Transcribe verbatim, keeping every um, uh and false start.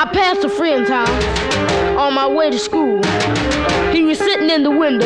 passed a friend's house on my way to school. He was sitting in the window